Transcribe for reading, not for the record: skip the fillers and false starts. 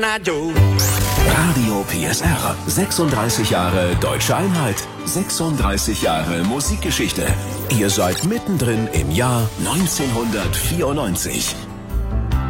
Radio PSR. 36 Jahre Deutsche Einheit. 36 Jahre Musikgeschichte. Ihr seid mittendrin im Jahr 1994.